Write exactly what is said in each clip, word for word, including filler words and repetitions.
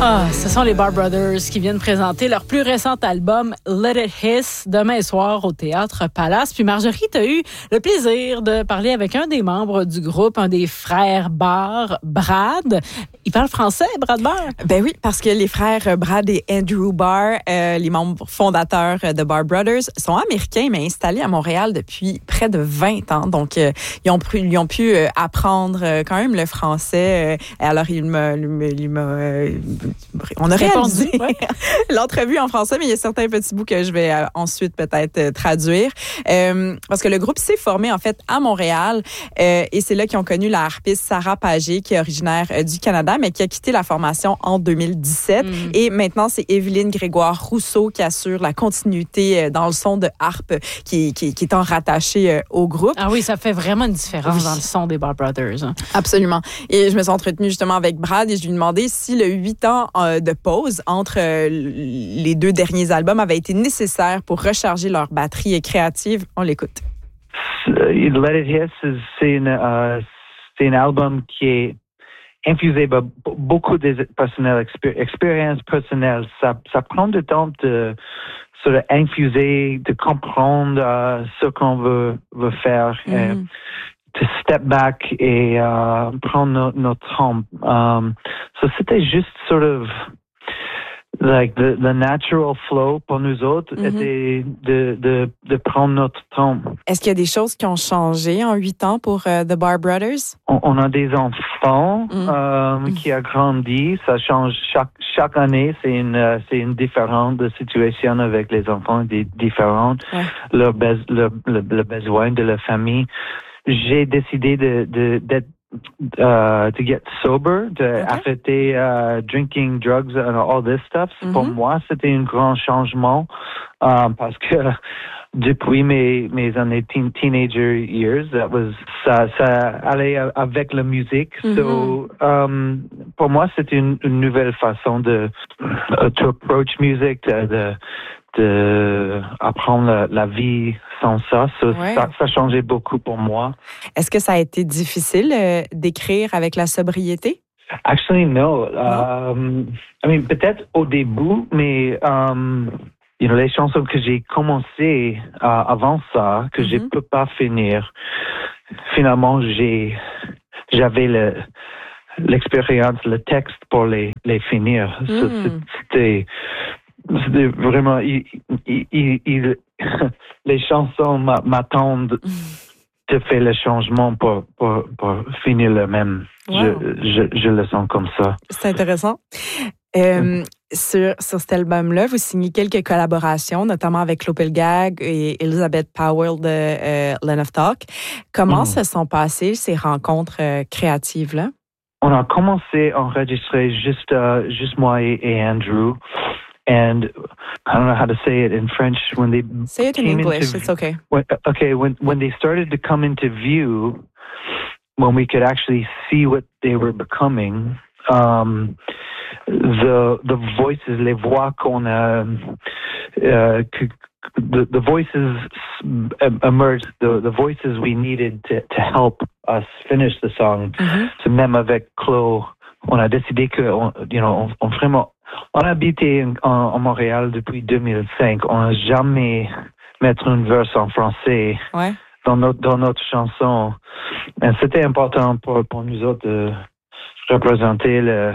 Ah, ce sont les Barr Brothers qui viennent présenter leur plus récent album Let It Hiss demain soir au Théâtre Palace. Puis Marjorie, tu as eu le plaisir de parler avec un des membres du groupe, un des frères Barr, Brad. Il parle français, Brad Barr? Ben oui, parce que les frères Brad et Andrew Barr, euh, les membres fondateurs de Barr Brothers, sont américains, mais installés à Montréal depuis près de vingt ans. Donc, euh, ils, ont pu, ils ont pu euh, apprendre euh, quand même le français. Euh, alors, il m'a... Il m'a, il m'a euh, on a réalisé ouais. l'entrevue en français, mais il y a certains petits bouts que je vais euh, ensuite peut-être euh, traduire. Euh, parce que le groupe s'est formé, en fait, à Montréal. Euh, et c'est là qu'ils ont connu la harpiste Sarah Pagé, qui est originaire euh, du Canada, mais qui a quitté la formation en deux mille dix-sept. Mm. Et maintenant, c'est Evelyne Grégoire-Rousseau qui assure la continuité euh, dans le son de harpe qui, qui, qui est en rattaché euh, au groupe. Ah oui, ça fait vraiment une différence oui. dans le son des Barr Brothers. Hein. Absolument. Et je me suis entretenue justement avec Brad et je lui ai demandé si le huit ans euh, de pause entre euh, les deux derniers albums avait été nécessaire pour recharger leur batterie créative. On l'écoute. Let It Hiss, c'est, une, uh, c'est un album qui est infusé par beaucoup de personnel, expérience personnelle. Ça, ça prend du temps de sort of infuser, de comprendre uh, ce qu'on veut, veut faire. Mm-hmm. Et, to step back et uh, prendre notre, notre temps. Um, so c'était juste sort of like the, the natural flow pour nous autres mm-hmm. était de, de, de prendre notre temps. Est-ce qu'il y a des choses qui ont changé en huit ans pour uh, The Barr Brothers? On, on a des enfants mm-hmm. um, mm-hmm. qui a grandi. Ça change chaque, chaque année. C'est une, uh, c'est une différente situation avec les enfants, des différentes. Ouais. Leur, be- leur, le, le besoin de la famille. J'ai décidé de, de, d'être, uh, to get sober, d'arrêter okay. uh, drinking, drugs, and all this stuff. Mm-hmm. Pour moi, c'était un grand changement um, parce que depuis mes, mes années teen, teenager years, that was, ça, ça allait avec la musique. Mm-hmm. So, um, pour moi, c'était une, une nouvelle façon de, uh, to approach music, de, de de apprendre la, la vie sans ça. Ça, ouais. ça. Ça a changé beaucoup pour moi. Est-ce que ça a été difficile euh, d'écrire avec la sobriété? Actually, no. no? Um, I mean, peut-être au début, mais um, you know, les chansons que j'ai commencé uh, avant ça, que mm-hmm. je ne peux pas finir, finalement, j'ai, j'avais le, l'expérience, le texte pour les, les finir. Mm. Ça, c'était... C'était vraiment, il, il, il, il, les chansons m'attendent de faire le changement pour, pour, pour finir le même. Wow. Je, je, je le sens comme ça. C'est intéressant. Euh, mm. sur, sur cet album-là, vous signez quelques collaborations, notamment avec Clopelgag et Elizabeth Powell de euh, Land of Talk. Comment mm. se sont passées ces rencontres euh, créatives-là? On a commencé à enregistrer juste, uh, juste moi et, et Andrew. And I don't know how to say it in French. When they say it in English, into, it's okay. When, okay, when when they started to come into view, when we could actually see what they were becoming, um, the the voices, les voix qu'on a, uh, the the voices emerged. The the voices we needed to to help us finish the song. Mm-hmm. So même avec Chloe, on a décidé que, on, you know, on, on vraiment On a habité en, en Montréal depuis deux mille cinq. On n'a jamais mettre une verse en français ouais. dans notre dans notre chanson. Et c'était important pour pour nous autres de représenter le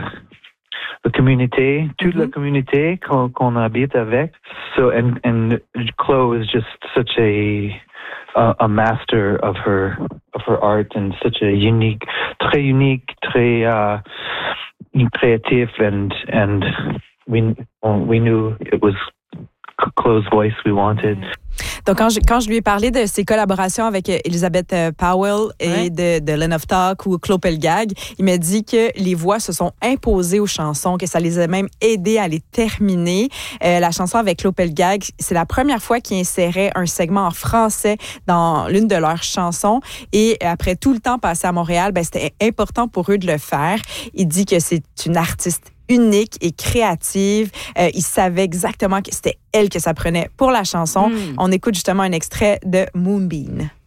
la communauté, toute mm-hmm. la communauté qu'on, qu'on habite avec. So and and Chloe is just such a a, a master of her of her art and such a unique, très unique, très uh, creative, and and we we knew it was Chloe's voice we wanted. Donc, quand je, quand je lui ai parlé de ses collaborations avec Elizabeth Powell et ouais. de, de Land of Talk ou Clopelgag, il m'a dit que les voix se sont imposées aux chansons, que ça les a même aidés à les terminer. Euh, la chanson avec Clopelgag, c'est la première fois qu'ils inséraient un segment en français dans l'une de leurs chansons. Et après tout le temps passé à Montréal, ben, c'était important pour eux de le faire. Il dit que c'est une artiste unique et créative. Euh, il savait exactement que c'était elle que ça prenait pour la chanson. Mm. On écoute justement un extrait de Moonbeam.